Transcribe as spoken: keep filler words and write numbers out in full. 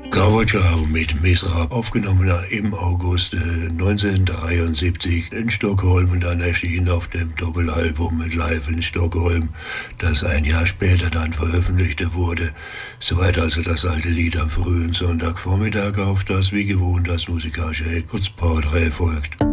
Carvajal mit Mesrab, aufgenommen im August äh, neunzehnhundertdreiundsiebzig in Stockholm und dann erschienen auf dem Doppelalbum mit Live in Stockholm, das ein Jahr später dann veröffentlicht wurde. Soweit also das alte Lied am frühen Sonntagvormittag, auf das wie gewohnt das musikalische Kurzporträt folgt.